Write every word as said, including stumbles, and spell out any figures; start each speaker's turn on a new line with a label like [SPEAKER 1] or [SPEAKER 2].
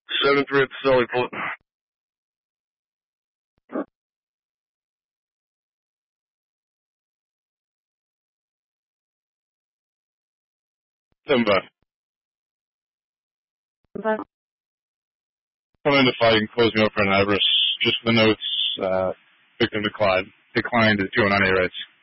[SPEAKER 1] seven three at the Sully Port. seven five.
[SPEAKER 2] Okay.
[SPEAKER 1] Come into fighting, close me up for an Everest. Just the notes, uh, victim declined. Declined at two oh nine A rights.